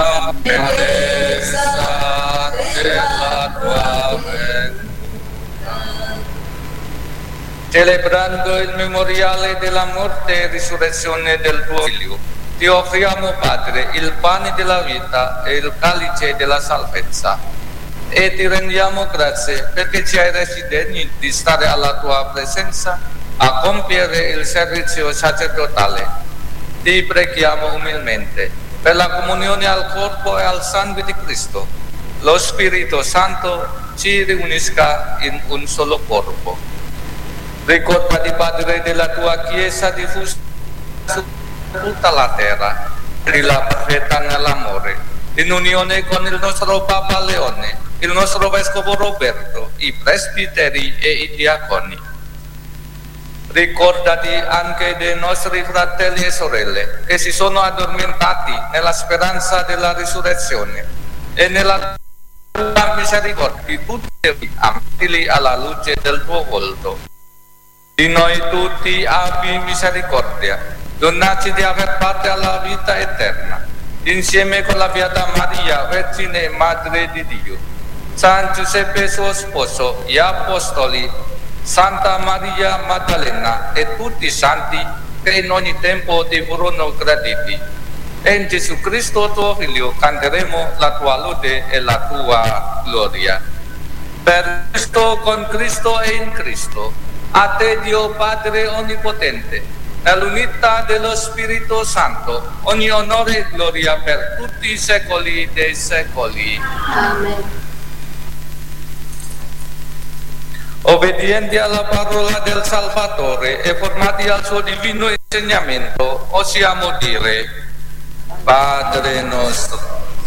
bellezza della tua venuta. Celebrando il memoriale della morte e risurrezione del tuo Figlio, ti offriamo, Padre, il pane della vita e il calice della salvezza, e ti rendiamo grazie perché ci hai resi degni di stare alla tua presenza a compiere il servizio sacerdotale. Ti preghiamo umilmente per la comunione al corpo e al sangue di Cristo. Lo Spirito Santo ci riunisca in un solo corpo. Ricordati, Padre, della tua Chiesa diffusa su tutta la terra, e la perfetta nell'amore, in unione con il nostro Papa Leone, il nostro Vescovo Roberto, i presbiteri e i diaconi. Ricordati anche dei nostri fratelli e sorelle che si sono addormentati nella speranza della risurrezione e nella tua misericordia, tutti ammili alla luce del tuo volto. Di noi tutti abbi misericordia, donaci di aver parte alla vita eterna, insieme con la Beata Maria, Vergine e Madre di Dio, San Giuseppe suo sposo, gli Apostoli, Santa Maria Maddalena e tutti i santi che in ogni tempo ti furono graditi. E in Gesù Cristo tuo Figlio canteremo la tua lode e la tua gloria. Per Cristo, con Cristo e in Cristo, a te Dio Padre Onnipotente, nell'unità dello Spirito Santo, ogni onore e gloria per tutti i secoli dei secoli. Amen. Obbedienti alla parola del Salvatore e formati al suo divino insegnamento, osiamo dire: Padre nostro,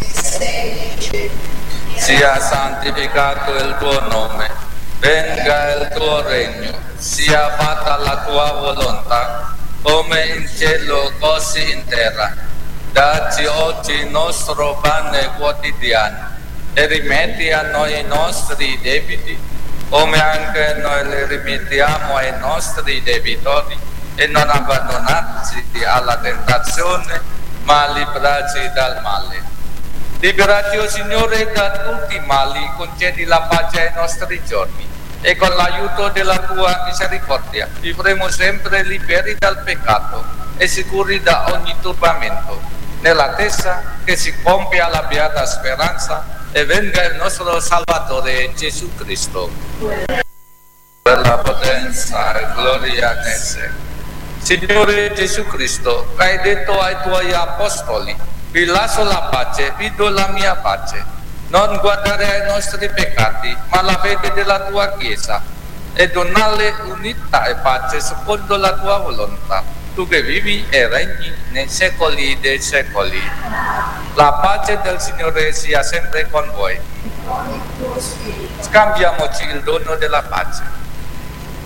sia santificato il tuo nome, venga il tuo regno, sia fatta la tua volontà, come in cielo così in terra. Dacci oggi il nostro pane quotidiano e rimetti a noi i nostri debiti, come anche noi le rimettiamo ai nostri debitori, e non abbandonarci alla tentazione, ma libraci dal male. Liberaci, o Signore, da tutti i mali, concedi la pace ai nostri giorni, e con l'aiuto della tua misericordia vivremo sempre liberi dal peccato e sicuri da ogni turbamento, nell'attesa che si compia la beata speranza e venga il nostro Salvatore Gesù Cristo. Per la potenza e gloria nel secolo. Signore Gesù Cristo, hai detto ai tuoi apostoli: vi lascio la pace, vi do la mia pace. Non guardare ai nostri peccati, ma la fede della tua Chiesa, e donarle unità e pace secondo la tua volontà, tu che vivi e regni nei secoli dei secoli. La pace del Signore sia sempre con voi. Scambiamoci il dono della pace.